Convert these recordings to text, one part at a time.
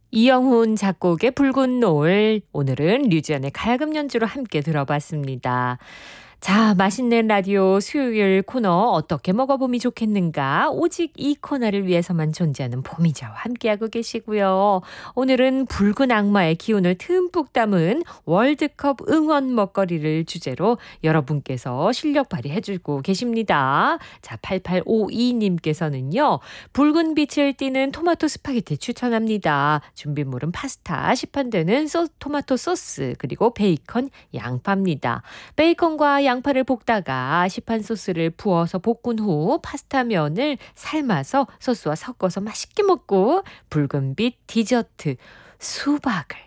이영훈 작곡의 붉은 노을, 오늘은 류지연의 가야금 연주로 함께 들어봤습니다. 자, 맛있는 라디오 수요일 코너 어떻게 먹어보면 좋겠는가? 오직 이 코너를 위해서만 존재하는 봄이자와 함께하고 계시고요. 오늘은 붉은 악마의 기운을 듬뿍 담은 월드컵 응원 먹거리를 주제로 여러분께서 실력 발휘해주고 계십니다. 자, 8852님께서는요. 붉은 빛을 띠는 토마토 스파게티 추천합니다. 준비물은 파스타, 시판되는 토마토 소스, 그리고 베이컨, 양파입니다. 베이컨과 양파를 볶다가 시판 소스를 부어서 볶은 후 파스타 면을 삶아서 소스와 섞어서 맛있게 먹고 붉은빛 디저트 수박을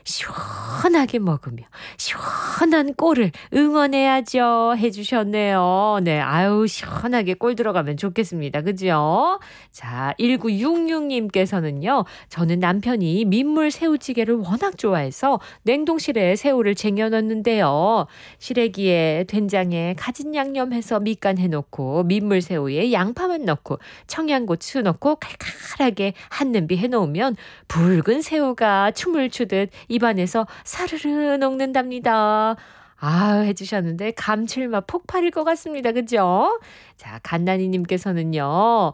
시원하게 먹으며 시원한 꼴을 응원해야죠 해주셨네요. 네, 아유 시원하게 꼴 들어가면 좋겠습니다. 그죠? 자, 1966님께서는요. 저는 남편이 민물 새우찌개를 워낙 좋아해서 냉동실에 새우를 쟁여놨는데요. 시래기에 된장에 가진 양념해서 밑간 해놓고 민물 새우에 양파만 넣고 청양고추 넣고 칼칼하게 한 냄비 해놓으면 붉은 새우가 춤을 추듯 입안에서 사르르 녹는답니다. 아, 해주셨는데 감칠맛 폭발일 것 같습니다. 그죠? 자, 갓나니님께서는요.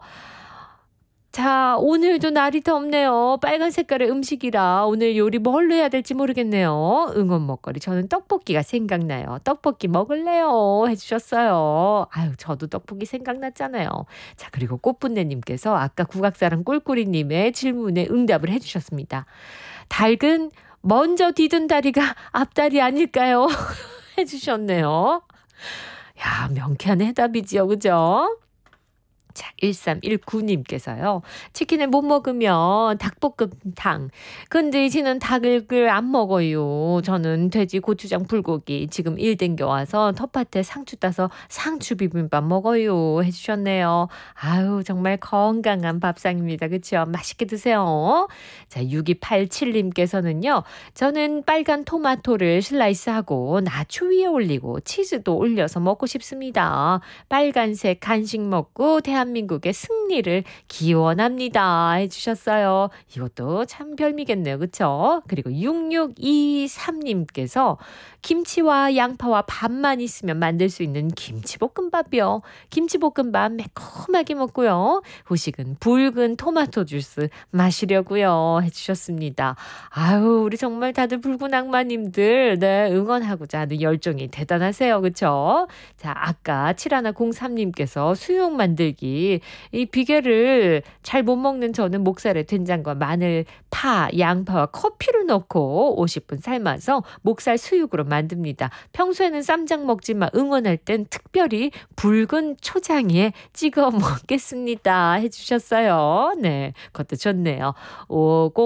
자, 오늘도 날이 덥네요. 빨간 색깔의 음식이라 오늘 요리 뭘로 해야 될지 모르겠네요. 응원 먹거리 저는 떡볶이가 생각나요. 떡볶이 먹을래요 해주셨어요. 아유, 저도 떡볶이 생각났잖아요. 자, 그리고 꽃분내님께서 아까 국악사랑 꿀꿀이님의 질문에 응답을 해주셨습니다. 닭은 먼저 디든 다리가 앞다리 아닐까요? 해주셨네요. 야, 명쾌한 해답이지요. 그죠? 자, 1319님께서요. 치킨을 못 먹으면 닭볶음탕. 근데 지는 닭을 안 먹어요. 저는 돼지 고추장 불고기. 지금 일 댕겨와서 텃밭에 상추 따서 상추 비빔밥 먹어요. 해주셨네요. 아유, 정말 건강한 밥상입니다. 그렇죠? 맛있게 드세요. 자, 6287님께서는요. 저는 빨간 토마토를 슬라이스하고 나초 위에 올리고 치즈도 올려서 먹고 싶습니다. 빨간색 간식 먹고 대한민국의 승리를 기원합니다 해주셨어요. 이것도 참 별미겠네요. 그렇죠? 그리고 6623님께서 김치와 양파와 밥만 있으면 만들 수 있는 김치볶음밥이요. 김치볶음밥 매콤하게 먹고요. 후식은 붉은 토마토 주스 마시려고요 해주셨습니다. 아유, 우리 정말 다들 붉은 악마님들 네, 응원하고자 하는 열정이 대단하세요. 그렇죠? 자, 아까 7103님께서 수육 만들기 이 비계를 잘 못 먹는 저는 목살에 된장과 마늘, 파, 양파와 커피를 넣고 50분 삶아서 목살 수육으로 만듭니다. 평소에는 쌈장 먹지만 응원할 땐 특별히 붉은 초장에 찍어 먹겠습니다 해주셨어요. 네, 그것도 좋네요.